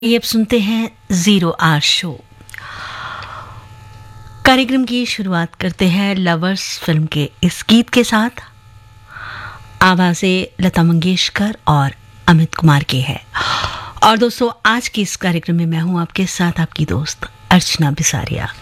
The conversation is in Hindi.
ये अब सुनते हैं जीरो आवर शो। कार्यक्रम की शुरुआत करते हैं लवर्स फिल्म के इस गीत के साथ। आवाजें लता मंगेशकर और अमित कुमार की है। और दोस्तों, आज के इस कार्यक्रम में मैं हूं आपके साथ आपकी दोस्त अर्चना बिसारिया।